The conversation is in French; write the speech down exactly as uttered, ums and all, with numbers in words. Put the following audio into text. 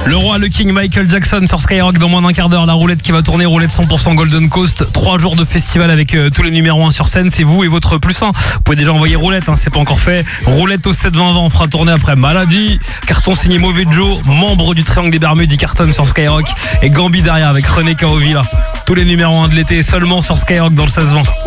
Le roi, le king Michael Jackson sur Skyrock dans moins d'un quart d'heure. La roulette qui va tourner, roulette cent pour cent Golden Coast. Trois jours de festival avec euh, tous les numéros un sur scène. C'est vous et votre plus un. Vous pouvez déjà envoyer roulette, hein, c'est pas encore fait. Roulette au sept vingt vingt, on fera tourner après Maladie. Carton signé Mauvais Joe, membre du Triangle des Bermudes, il cartonne sur Skyrock. Et Gambi derrière avec René Caovilla. Tous les numéros un de l'été seulement sur Skyrock dans le seize vingt.